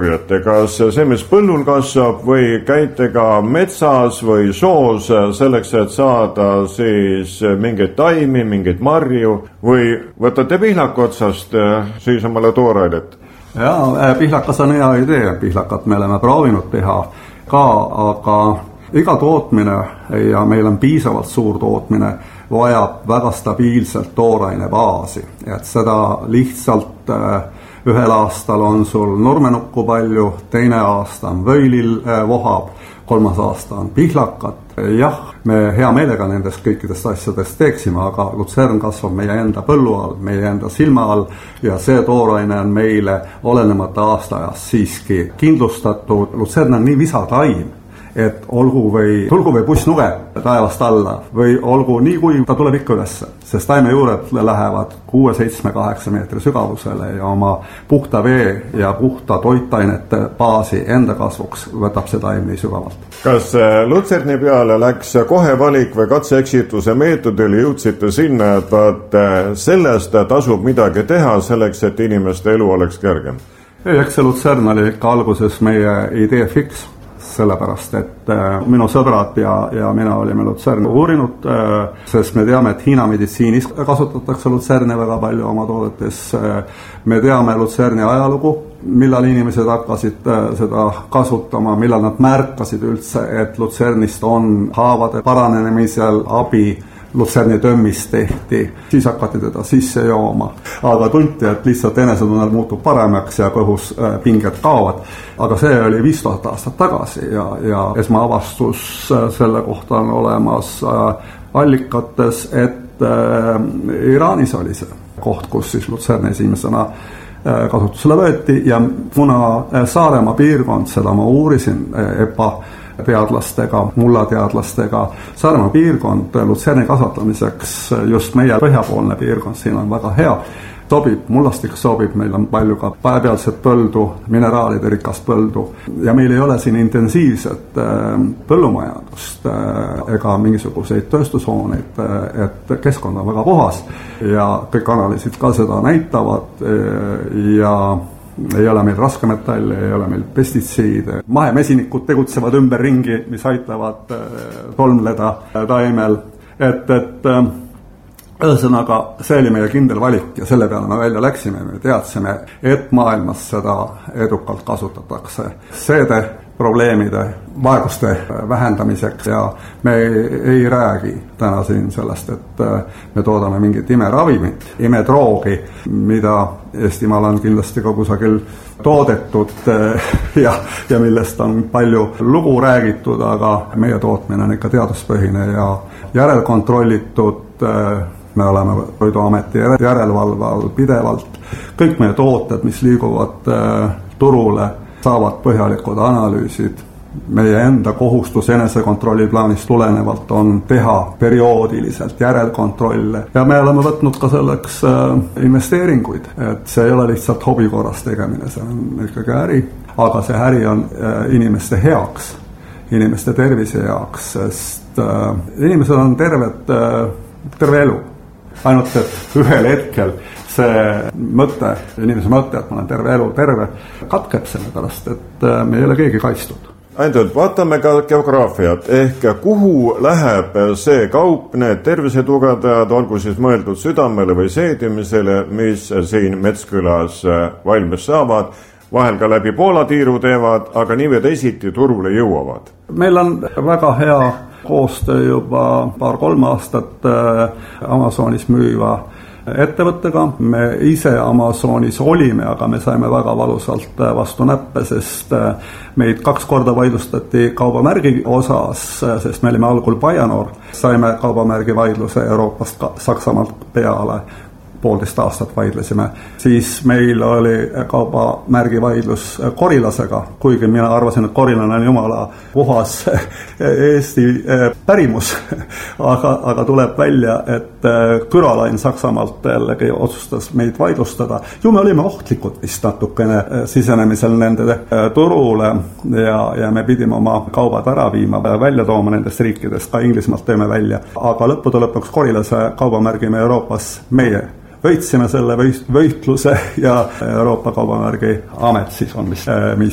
korjate, kas see, mis põllul kasvab või käite ka metsas või soos selleks, et saada siis mingeid taimi, mingeid marju või võtate pihlaku otsast siis omale toorainet? Jaa, pihlakas on hea idee, pihlakat me oleme proovinud teha ka, aga iga tootmine ja meil on piisavalt suur tootmine vajab väga stabiilselt tooraine baasi, et seda lihtsalt ühel aastal on sul nurmenukku palju, teine aasta on vöölil vohab, kolmas aasta on pihlakat. Jah, me hea meelega nendest kõikidest asjadest teeksime, aga lutsern kasvab meie enda põllu all, meie enda silma all ja see tooraine on meile olenemata aastaajast siiski kindlustatud. Lutsern on nii visataim, et olgu või pussnuge taevast alla või olgu nii kuiv, ta tuleb ikka ülesse, sest taimejuured lähevad 6, 7, 8 meetri sügavusele ja oma puhta vee ja puhta toitainete baasi enda kasvuks võtab see taim nii sügavalt. Kas lutserni peale läks kohe valik või katse-eksituse meetodil jõudsite sinna, et vaat sellest tasub midagi teha selleks, et inimeste elu oleks kergem? Eks see lutsern oli ikka alguses meie idee fiks, sellepärast, et minu sõbrad ja mina olime lutserni uurinud, sest me teame, et Hiina meditsiinis kasutatakse lutserne väga palju oma toodetes. Me teame lutserni ajalugu, millal inimesed hakkasid seda kasutama, millal nad märkasid üldse, et lutsernist on haavade paranemisel abi. Lutserni tömmist tehti, siis hakati teda sisse jooma, aga tunti, et lihtsalt enesetunnel muutub paremaks ja kõhus pinged kaovad. Aga see oli 5000 aastat tagasi ja esmaavastus selle kohta on olemas allikates, et Iraanis oli see koht, kus siis lutserni esimesena kasutusele võeti ja kuna Saaremaa piirkond, seda ma uurisin teadlastega, mullateadlastega, Saaremaa piirkond lutserni kasvatamiseks, just meie põhjapoolne piirkond, siin on väga hea, sobib, mullastik sobib, meil on palju ka päepealset põldu, mineraalide rikast põldu ja meil ei ole siin intensiivset põllumajandust ega mingisuguseid tööstushooneid, et keskkond on väga puhas ja kõik analüüsid ka seda näitavad ja ei ole meil raskemetalle, ei ole meil pestitsiide. Mahemesinikud tegutsevad ümberringi, mis aitavad tolmleda taimel. Et ühesõnaga, see oli meie kindel valik ja selle peale me välja läksime. Me teadsime, et maailmas seda edukalt kasutatakse seede probleemide, vaeguste vähendamiseks ja me ei räägi täna siin sellest, et me toodame mingit imeravimit, imetroogi, mida Eestimaal on kindlasti ka kusagil toodetud ja millest on palju lugu räägitud, aga meie tootmine on ikka teaduspõhine ja järelkontrollitud. Me oleme Toiduameti järelevalve all pidevalt. Kõik meie tooted, mis liiguvad turule, saavad põhjalikud analüüsid. Meie enda kohustus enesekontrolli plaanist tulenevalt on teha perioodiliselt järelkontrolle ja me oleme võtnud ka selleks investeeringuid, et see ei ole lihtsalt hobi korras tegemine, see on ikkagi äri, aga see äri on inimeste heaks, inimeste tervise heaks, sest inimesed on terve elu, ainult et ühel hetkel see inimese mõte, et ma olen terve elu terve, katkeb selle pärast, et me ei ole keegi kaitstud. Ainult vaatame ka geograafiat, ehk kuhu läheb see kaup, need tervisetugevdajad, olgu siis mõeldud südamele või seedimisele, mis siin Metskülas valmis saavad, vahel ka läbi Poola tiiru teevad, aga nii või teisiti turule jõuavad. Meil on väga hea koostöö juba 2-3 aastat Amazonis müüva ettevõttega. Me ise Amazonis olime, aga me saime väga valusalt vastu näppe, sest meid 2 korda vaidlustati kaubamärgi osas, sest me olime algul Baianor. Saime kaubamärgi vaidluse Euroopast Saksamaalt peale. 1,5 aastat vaidlesime. Siis meil oli kaubamärgi vaidlus Korilasega, kuigi mina arvasin, et Korilane on jumala puhas Eesti pärimus. aga tuleb välja, et Küralain Saksamaalt jällegi otsustas meid vaidlustada. Ju me olime ohtlikud vist natukene sisenemisel nende turule ja me pidime oma kaubad ära viima, välja tooma nendest riikidest, ka Inglismaalt teeme välja. Aga lõppude lõpuks Korilase kaubamärgi me Euroopas meie võitsime selle võitluse ja Euroopa Kaubamärgi Amet siis on, mis